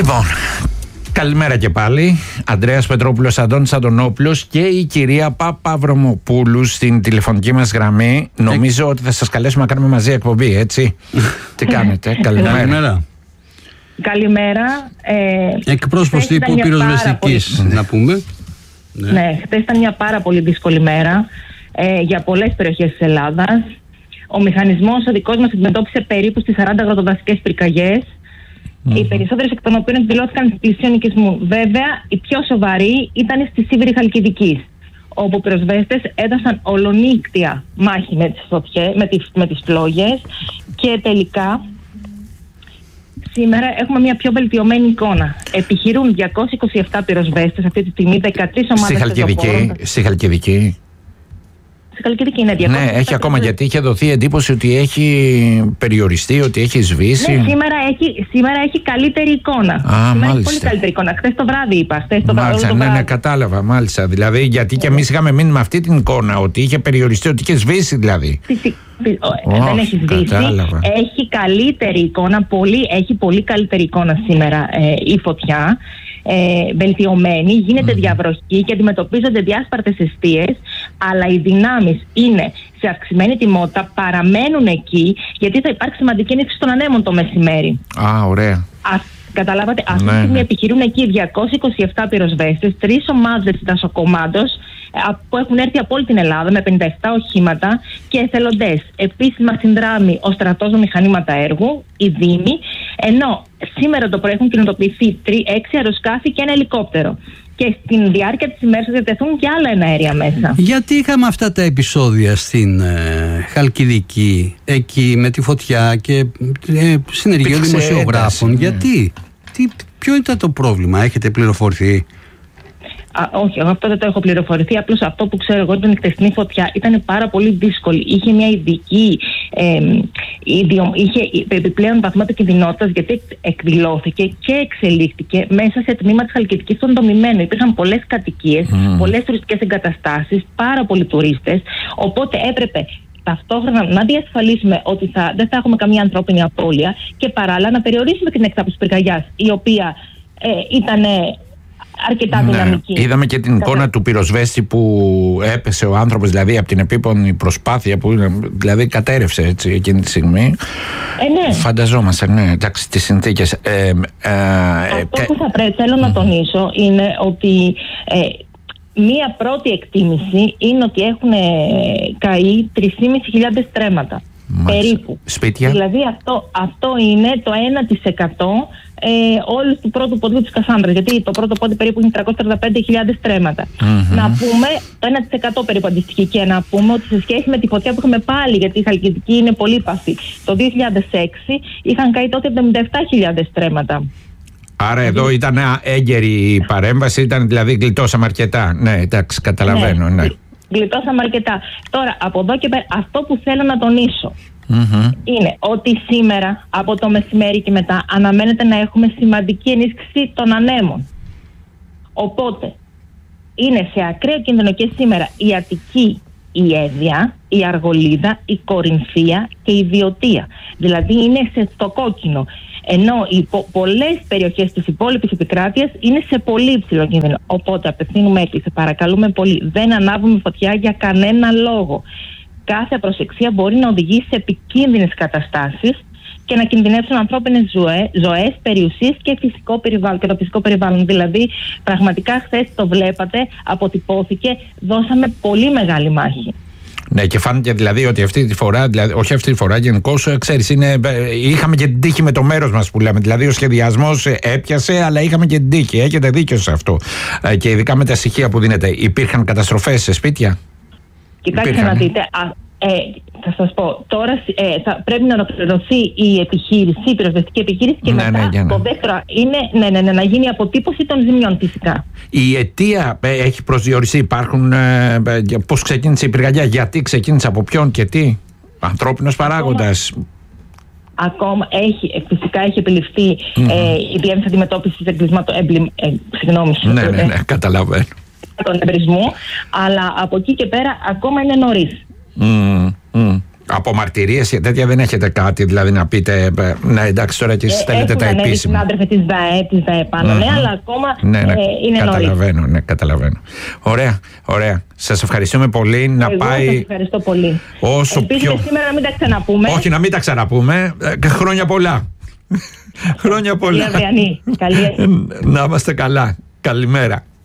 Λοιπόν, καλημέρα και πάλι. Ανδρέας Πετρόπουλος, Αντώνης Αντωνόπουλος και η κυρία Παπαβρωμοπούλου στην τηλεφωνική μας γραμμή. Νομίζω ότι θα σας καλέσουμε να κάνουμε μαζί εκπομπή, έτσι. Τι κάνετε? Καλημέρα. Καλημέρα. Εκπρόσωπος τύπου πυροσβεστικής, να πούμε. Ναι, χθες ήταν μια πάρα πολύ δύσκολη μέρα για πολλές περιοχές της Ελλάδας. Ο μηχανισμός ο δικός μας αντιμετώπισε περίπου στις 40 αγροτοδασικές πυρκαγιές. Οι περισσότερες εκ των οποίων εκδηλώθηκαν στις πλησίων οικισμού. Βέβαια, η πιο σοβαρή ήταν στη Σίβηρη Χαλκιδικής, όπου οι πυροσβέστες έδωσαν ολονύκτια μάχη με τις φωτιές, με τις φλόγες, και τελικά σήμερα έχουμε μια πιο βελτιωμένη εικόνα. Επιχειρούν 227 πυροσβέστες αυτή τη στιγμή, 13 ομάδες πεζοπόρων. Στη Χαλκιδική. Στη Χαλκιδική είναι 200. Ναι, έχει ακόμα, γιατί είχε δοθεί εντύπωση ότι έχει περιοριστεί, ότι έχει σβήσει. Ναι, σήμερα έχει καλύτερη εικόνα. Μάλιστα. Έχει πολύ καλύτερη εικόνα. Χθες το βράδυ είπα. Μάλιστα, ναι, κατάλαβα. Μάλιστα. Δηλαδή, γιατί και εμείς είχαμε μείνει με αυτή την εικόνα, ότι είχε περιοριστεί, ότι είχε σβήσει δηλαδή. Δεν έχει σβήσει. Κατάλαβα. Έχει καλύτερη εικόνα. Έχει πολύ καλύτερη εικόνα σήμερα η φωτιά. Βελτιωμένη, γίνεται διαβροχή και αντιμετωπίζονται διάσπαρτες εστίες, αλλά οι δυνάμεις είναι σε αυξημένη τιμότητα, παραμένουν εκεί, γιατί θα υπάρξει σημαντική ενίσχυση των ανέμων το μεσημέρι. Ωραία. Καταλάβατε, αυτή τη στιγμή επιχειρούν εκεί 227 πυροσβέστες, 3 ομάδες δασοκομάντος που έχουν έρθει από όλη την Ελλάδα με 57 οχήματα και εθελοντές. Επίσης μας συνδράμει ο στρατός με μηχανήματα έργου, οι Δήμοι, ενώ σήμερα το πρωί έχουν κινητοποιηθεί 6 αεροσκάφη και ένα ελικόπτερο. Και στην διάρκεια της ημέρας θα διατεθούν και άλλα εναέρια μέσα. Γιατί είχαμε αυτά τα επεισόδια στην Χαλκιδική, εκεί με τη φωτιά και συνεργείο δημοσιογράφων? Γιατί, ποιο ήταν το πρόβλημα, έχετε πληροφορηθεί? Όχι, αυτό δεν το έχω πληροφορηθεί. Απλώς αυτό που ξέρω εγώ ήταν η χθεσινή φωτιά. Ήταν πάρα πολύ δύσκολη. Είχε μια ειδική. Είχε επιπλέον βαθμότητα κινδυνότητας, γιατί εκδηλώθηκε και εξελίχθηκε μέσα σε τμήμα της Χαλκιδικής των δομημένων. Υπήρχαν πολλές κατοικίες, πολλές τουριστικές εγκαταστάσεις, πάρα πολλοί τουρίστες. Οπότε έπρεπε ταυτόχρονα να διασφαλίσουμε ότι δεν θα έχουμε καμία ανθρώπινη απώλεια και παράλληλα να περιορίσουμε την εξάπλωση της πυρκαγιάς, η οποία ήταν αρκετά δυναμική. Είδαμε και την εικόνα του πυροσβέστη που έπεσε ο άνθρωπος, δηλαδή από την επίπονη προσπάθεια που δηλαδή κατέρευσε έτσι εκείνη τη στιγμή. Ναι. Φανταζόμαστε, ναι, εντάξει, τις συνθήκες. Αυτό που θέλω να τονίσω είναι ότι μία πρώτη εκτίμηση είναι ότι έχουν καεί 3.500 στρέμματα. Περίπου. Σπίτια. Δηλαδή αυτό είναι το 1% όλου του πρώτου πόντου της Κασάνδρας. Γιατί το πρώτο πόντο περίπου είναι 345.000 στρέμματα. Να πούμε το 1% περίπου αντιστοιχεί, και να πούμε ότι σε σχέση με τη φωτιά που είχαμε πάλι, γιατί η Χαλκιδική είναι πολύ παθή, το 2006 είχαν καεί τότε 77.000 στρέμματα. Άρα εδώ ήταν έγκαιρη η παρέμβαση, δηλαδή γλιτώσαμε αρκετά. Ναι, εντάξει, καταλαβαίνω. Ναι. Γλιτώσαμε αρκετά. Τώρα, από εδώ και πέρα, αυτό που θέλω να τονίσω είναι ότι σήμερα, από το μεσημέρι και μετά, αναμένεται να έχουμε σημαντική ενίσχυση των ανέμων. Οπότε, είναι σε ακραίο κίνδυνο και σήμερα η Αττική, η Εύβοια, η Αργολίδα, η Κορινθία και η Βιωτία. Δηλαδή είναι στο κόκκινο. Ενώ πολλές περιοχές της υπόλοιπης επικράτειας είναι σε πολύ υψηλό κίνδυνο. Οπότε απευθύνουμε έκκληση, παρακαλούμε πολύ, δεν ανάβουμε φωτιά για κανένα λόγο. Κάθε απροσεξία μπορεί να οδηγήσει σε επικίνδυνες καταστάσεις και να κινδυνεύσουν ανθρώπινες ζωές, περιουσίες και φυσικό περιβάλλον. Και το φυσικό περιβάλλον, δηλαδή, πραγματικά χθες το βλέπατε, αποτυπώθηκε, δώσαμε πολύ μεγάλη μάχη. Ναι, και φάνηκε δηλαδή ότι αυτή τη φορά, δηλαδή, όχι αυτή τη φορά, γενικώς, ξέρεις, είχαμε και την τύχη με το μέρος μας που λέμε. Δηλαδή, ο σχεδιασμός έπιασε, αλλά είχαμε και την τύχη. Έχετε δίκιο σε αυτό. Και ειδικά με τα στοιχεία που δίνετε. Υπήρχαν καταστροφές σε σπίτια? Κοιτάξτε να δείτε. Θα σας πω, τώρα θα πρέπει να ολοκληρωθεί η επιχείρηση, η πυροσβεστική επιχείρηση, και μετά το δεύτερο είναι να γίνει η αποτύπωση των ζημιών φυσικά. Η αιτία έχει προσδιοριστεί, υπάρχουν, πώς ξεκίνησε η πυρκαγιά, γιατί ξεκίνησε, από ποιον και τι? Ανθρώπινος παράγοντας? Ακόμα φυσικά έχει επιληφθεί η διεύθυνση αντιμετώπισης εγκλήματος. Ναι, καταλαβαίνω. Τον εμπρισμού, αλλά από εκεί και πέρα ακόμα είναι νωρίς. Από μαρτυρίες και τέτοια δεν έχετε κάτι, δηλαδή να πείτε, ναι, εντάξει, τώρα και εσείς θέλετε τα επίσημα. Έχουν συνάδελφοι της ΔΑΕ πάνω, ναι, αλλά ακόμα είναι καταλαβαίνω, ναι, καταλαβαίνω. Ωραία. Σας ευχαριστούμε πολύ. Να πάει. Σας ευχαριστώ πολύ. Ελπίζουμε σήμερα να μην τα ξαναπούμε. Όχι, να μην τα ξαναπούμε. Χρόνια πολλά. Χρόνια πολλά. Καλή Αυριανή. Να είμαστε καλά. Καλημέρα.